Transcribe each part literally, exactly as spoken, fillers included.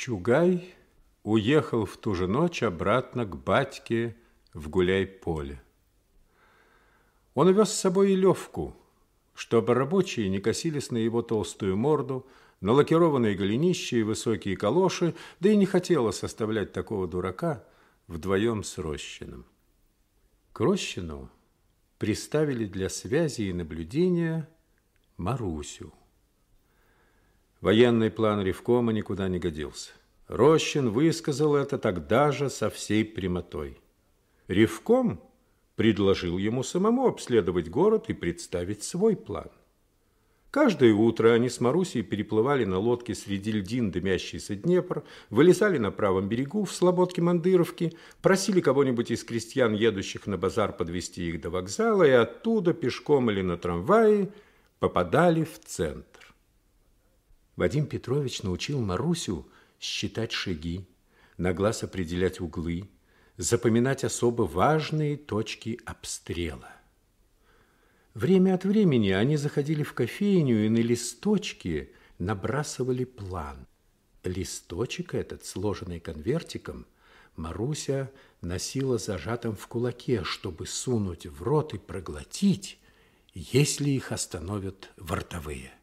Чугай уехал в ту же ночь обратно к батьке в Гуляй-Поле. Он увез с собой и Левку, чтобы рабочие не косились на его толстую морду, на лакированные голенище и высокие калоши, да и не хотелось оставлять такого дурака вдвоем с Рощиным. К Рощину приставили для связи и наблюдения Марусю. Военный план ревкома никуда не годился. Рощин высказал это тогда же со всей прямотой. Ревком предложил ему самому обследовать город и представить свой план. Каждое утро они с Марусей переплывали на лодке среди льдин дымящийся Днепр, вылезали на правом берегу в слободке Мандыровки, просили кого-нибудь из крестьян, едущих на базар, подвезти их до вокзала, и оттуда пешком или на трамвае попадали в центр. Вадим Петрович научил Марусю считать шаги, на глаз определять углы, запоминать особо важные точки обстрела. Время от времени они заходили в кофейню и на листочке набрасывали план. Листочек этот, сложенный конвертиком, Маруся носила зажатым в кулаке, чтобы сунуть в рот и проглотить, если их остановят вартовые.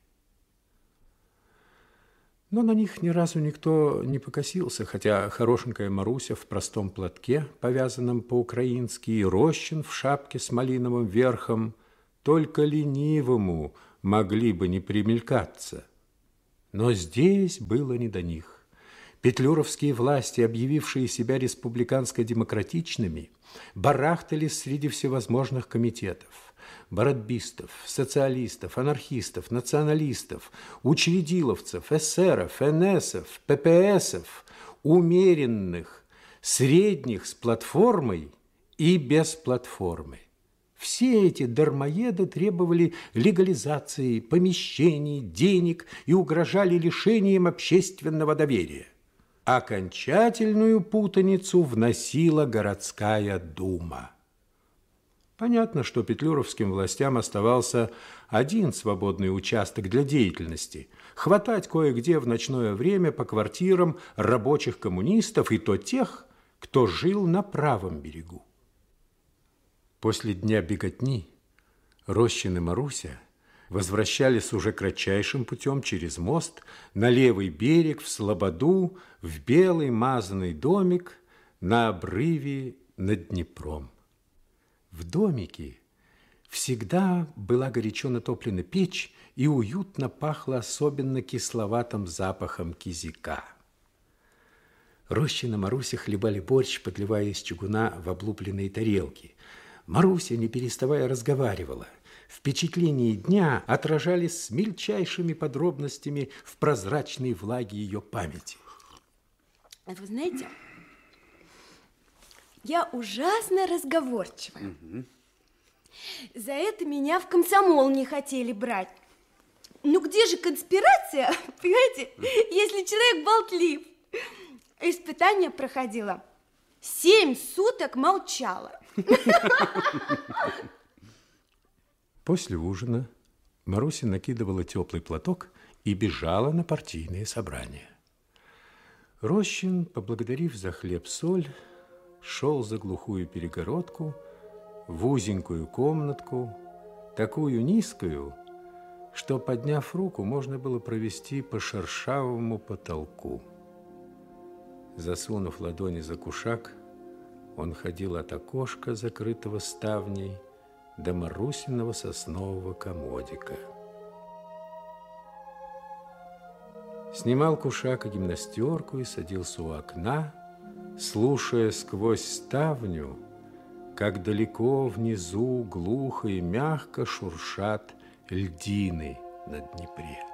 Но на них ни разу никто не покосился, хотя хорошенькая Маруся в простом платке, повязанном по-украински, и Рощин в шапке с малиновым верхом, только ленивому могли бы не примелькаться. Но здесь было не до них. Петлюровские власти, объявившие себя республиканско-демократичными, барахтались среди всевозможных комитетов. Боротбистов, социалистов, анархистов, националистов, учредиловцев, эсеров, энесов, ппсов, умеренных, средних с платформой и без платформы. Все эти дармоеды требовали легализации, помещений, денег и угрожали лишением общественного доверия. Окончательную путаницу вносила городская дума. Понятно, что петлюровским властям оставался один свободный участок для деятельности – хватать кое-где в ночное время по квартирам рабочих коммунистов, и то тех, кто жил на правом берегу. После дня беготни Рощин и Маруся возвращались уже кратчайшим путем через мост на левый берег, в слободу, в белый мазанный домик на обрыве над Днепром. В домике всегда была горячо натоплена печь и уютно пахло особенно кисловатым запахом кизяка. Рощин и Маруся хлебали борщ, подливая из чугуна в облупленные тарелки. Маруся, не переставая, разговаривала. Впечатления дня отражались с мельчайшими подробностями в прозрачной влаге ее памяти. Вы знаете, я ужасно разговорчивая. Угу. За это меня в комсомол не хотели брать. Ну где же конспирация, понимаете, если человек болтлив? Испытание проходила. Семь суток молчала. После ужина Маруся накидывала теплый платок и бежала на партийные собрания. Рощин, поблагодарив за хлеб-соль, шел за глухую перегородку в узенькую комнатку, такую низкую, что, подняв руку, можно было провести по шершавому потолку. Засунув ладони за кушак, он ходил от окошка, закрытого ставней, до Марусиного соснового комодика. Снимал кушак и гимнастерку и садился у окна, слушая сквозь ставню, как далеко внизу глухо и мягко шуршат льдины на Днепре.